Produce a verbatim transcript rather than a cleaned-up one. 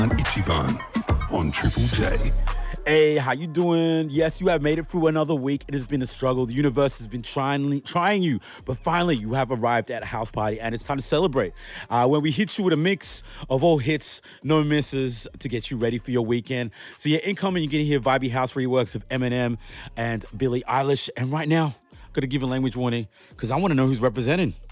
Ichiban on Triple J. Hey, how you doing? Yes, you have made it through another week. It has been a struggle. The universe has been trying trying you, but finally you have arrived at a house party, and it's time to celebrate. Uh, when we hit you with a mix of all hits, no misses, to get you ready for your weekend. So yeah, incoming, you're going to hear vibey house reworks of Eminem and Billie Eilish. And right now, I'm going to give a language warning because I want to know who's representing.